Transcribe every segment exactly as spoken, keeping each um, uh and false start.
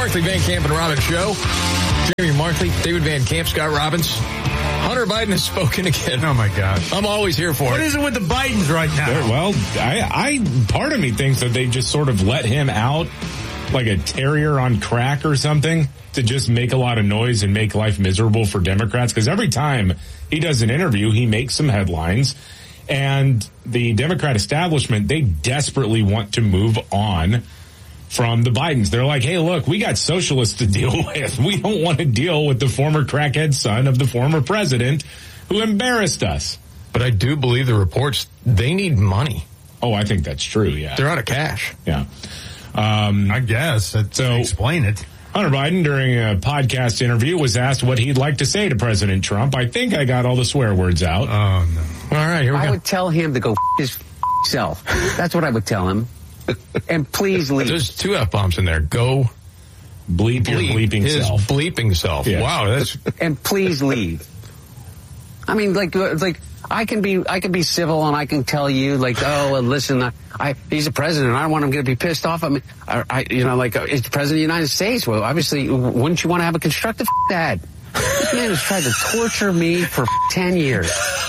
Markley, Van Camp, and Robbins show. Jamie Markley, David Van Camp, Scott Robbins. Hunter Biden has spoken again. Oh, my God. I'm always here for what it. What is it with the Bidens right now? They're, well, I, I, part of me thinks that they just sort of let him out like a terrier on crack or something to just make a lot of noise and make life miserable for Democrats. Because every time he does an interview, he makes some headlines. And the Democrat establishment, they desperately want to move on from the Bidens. They're like, hey, look, we got socialists to deal with. We don't want to deal with the former crackhead son of the former president who embarrassed us. But I do believe the reports, they need money. Oh, I think that's true, yeah. They're out of cash. Yeah. Um, I guess. That's, so explain it. Hunter Biden, during a podcast interview, was asked what he'd like to say to President Trump. I think I got all the swear words out. Oh, no. All right, here we I go. I would tell him to go f- his f- self. That's what I would tell him. And please leave. There's two F-bombs in there. Go bleep, bleep your bleeping his self. bleeping self. Yeah. Wow, that's... And please leave. I mean, like, like I can be, I can be civil and I can tell you, like, oh, well, listen, I, I, he's the president. I don't want him to be pissed off. I mean, I, I you know, like, he's the president of the United States. Well, obviously, wouldn't you want to have a constructive f- dad? This man has tried to torture me for f- ten years.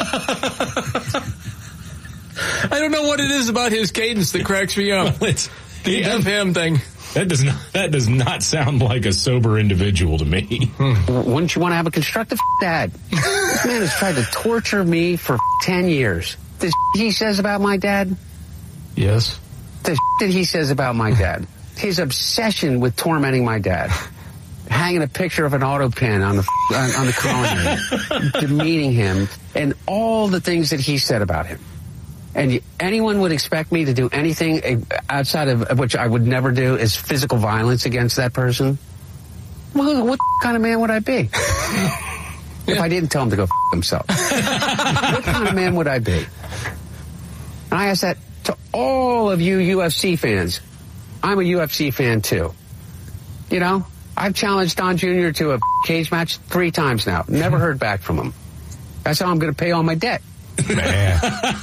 I don't know what it is about his cadence that cracks me up. It's the F him thing. That does not, that does not sound like a sober individual to me. Hmm. Wouldn't you want to have a constructive f- dad? This man has tried to torture me for f- ten years. The shit he says about my dad? Yes. The shit that he says about my dad. His obsession with tormenting my dad. Hanging a picture of an auto pen on the on, on the colony, demeaning him, and all the things that he said about him. And anyone would expect me to do anything outside of which I would never do is physical violence against that person? Well, what kind of man would I be if I didn't tell him to go f- himself? What kind of man would I be? And I ask that to all of you U F C fans. I'm a U F C fan too. You know, I've challenged Don Junior to a cage match three times now. Never heard back from him. That's how I'm going to pay all my debt. Man.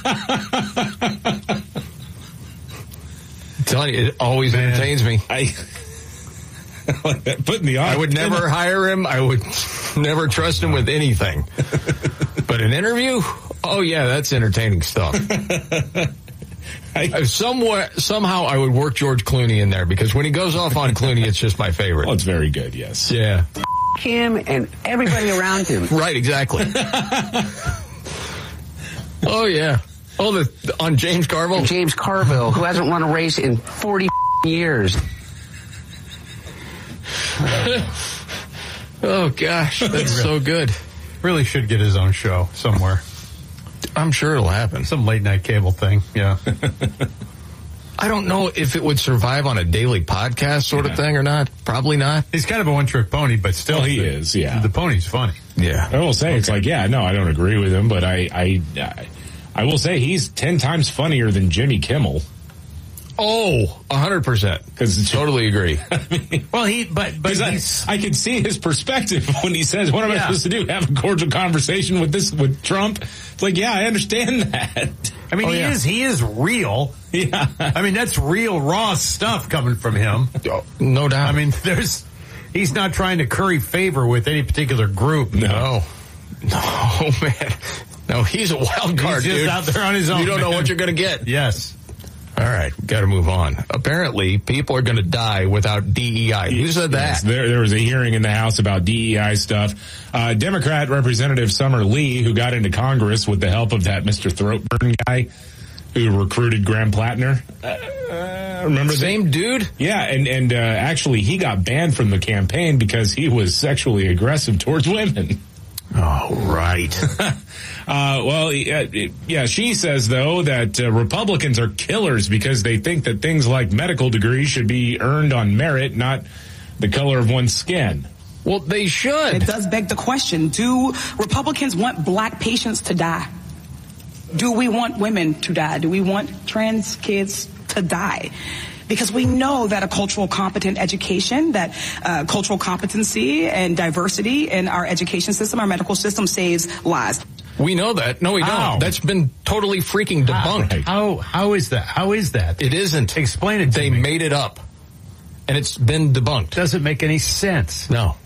I'm telling you, it always Man. entertains me. I putting the I would never hire him. I would never trust him with anything. But an interview? Oh, yeah, that's entertaining stuff. I, somewhere, somehow I would work George Clooney in there because when he goes off on Clooney, it's just my favorite. Oh, it's very good, yes. Yeah. Him and everybody around him. Right, exactly. Oh, yeah. Oh, the on James Carville? James Carville, who hasn't run a race in forty years. Oh, gosh. That's so good. Really should get his own show somewhere. I'm sure it'll happen. Some late night cable thing, yeah. I don't know if it would survive on a daily podcast sort yeah. of thing or not. Probably not. He's kind of a one-trick pony, but still well, he the, is, yeah. The pony's funny. Yeah. I will say, okay. It's like, yeah, no, I don't agree with him, but I, I, I, I will say he's ten times funnier than Jimmy Kimmel. Oh, one hundred percent. Because totally agree. I mean, well, he, but, but I, I can see his perspective when he says, what am yeah. I supposed to do? Have a cordial conversation with this, with Trump? It's like, yeah, I understand that. I mean, oh, he yeah. is, he is real. Yeah. I mean, that's real raw stuff coming from him. Oh, no doubt. I mean, there's, he's not trying to curry favor with any particular group. No. No, man. No, he's a wild card, he's just dude. out there on his own. You don't man. know what you're going to get. Yes. All right, got to move on. Apparently, people are going to die without D E I. Who said that? Yes, there, there was a hearing in the House about D E I stuff. Uh, Democrat Representative Summer Lee, who got into Congress with the help of that Mister Throatburn guy who recruited Graham Plattner. Uh, remember Same that? dude? Yeah, and, and uh, actually he got banned from the campaign because he was sexually aggressive towards women. Oh, right. uh, well, yeah, she says, though, that uh, Republicans are killers because they think that things like medical degrees should be earned on merit, not the color of one's skin. Well, they should. It does beg the question, do Republicans want black patients to die? Do we want women to die? Do we want trans kids to die? Because we know that a cultural competent education, that uh, cultural competency and diversity in our education system, our medical system saves lives. We know that. No, we how? don't. That's been totally freaking debunked. How, how, how is that? How is that? It isn't. Explain it to they me. They made it up. And it's been debunked. Doesn't make any sense. No.